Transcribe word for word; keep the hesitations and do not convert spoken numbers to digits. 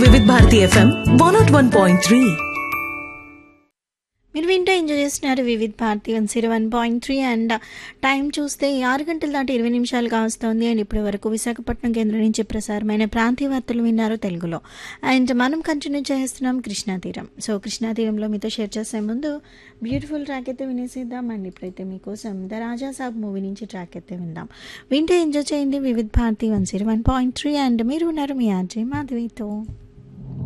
వివిధ Bharati FM one not one point three. మీరు వింటూ ఎంజాయ్ చేస్తున్నారు Vividh Bharati one zero one point three. And time చూస్తే ఆరు గంటల దాటి ఇరవై నిమిషాలు కావస్తోంది. అండ్ ఇప్పటి వరకు విశాఖపట్నం కేంద్రం నుంచి ప్రసారమైన ప్రాంతీయ వార్తలు విన్నారు తెలుగులో. అండ్ మనం కంటిన్యూ చేస్తున్నాం కృష్ణా తీరం. సో కృష్ణా తీరంలో మీతో షేర్ చేసే ముందు బ్యూటిఫుల్ ట్రాక్ అయితే వినేసేద్దాం. అండ్ ఇప్పుడైతే మీకోసం ద రాజా సాబ్ మూవీ నుంచి ట్రాక్ అయితే విందాం. వింటూ ఎంజాయ్ చేయండి Vividh Bharati one zero one point three. And మీరు ఉన్నారు మీ ఆర్జే మాధవితో.